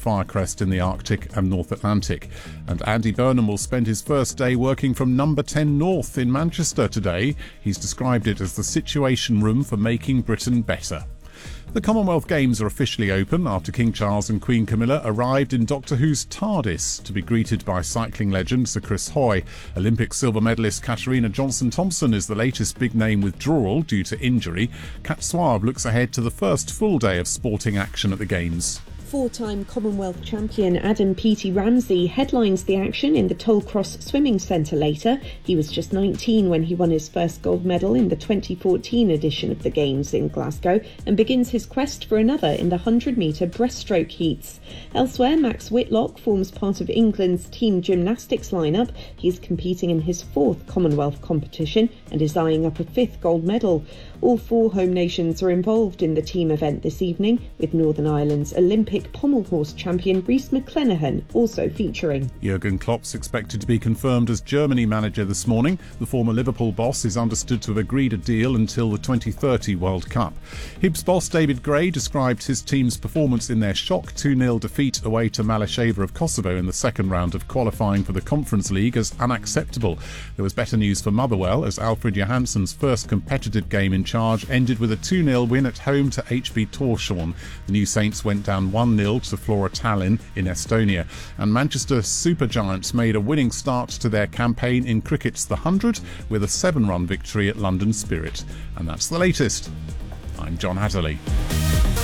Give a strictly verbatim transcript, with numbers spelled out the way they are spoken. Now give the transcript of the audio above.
Firecrest in the Arctic and North Atlantic. And Andy Burnham will spend his first day working from Number ten North in Manchester today. He's described it as the Situation Room for making Britain better. The Commonwealth Games are officially open after King Charles and Queen Camilla arrived in Doctor Who's TARDIS to be greeted by cycling legend Sir Chris Hoy. Olympic silver medalist Katarina Johnson-Thompson is the latest big-name withdrawal due to injury. Kat Swab looks ahead to the first full day of sporting action at the Games. Four-time Commonwealth champion Adam Peaty Ramsey headlines the action in the Tollcross Swimming Centre later. He was just nineteen when he won his first gold medal in the twenty fourteen edition of the Games in Glasgow and begins his quest for another in the one hundred metre breaststroke heats. Elsewhere, Max Whitlock forms part of England's team gymnastics lineup. He's competing in his fourth Commonwealth competition and is eyeing up a fifth gold medal. All four home nations are involved in the team event this evening, with Northern Ireland's Olympic pommel horse champion Rhys McClenaghan also featuring. Jurgen Klopp's expected to be confirmed as Germany manager this morning. The former Liverpool boss is understood to have agreed a deal until the twenty thirty World Cup. Hibs boss David Gray described his team's performance in their shock two nil defeat away to Malasheva of Kosovo in the second round of qualifying for the Conference League as unacceptable. There was better news for Motherwell as Alfred Johansson's first competitive game in charge ended with a two nil win at home to H B Tórshavn. The New Saints went down one nil to Flora Tallinn in Estonia. And Manchester Supergiants made a winning start to their campaign in cricket's The Hundred with a seven-run victory at London Spirit. And that's the latest. I'm John Hatterley.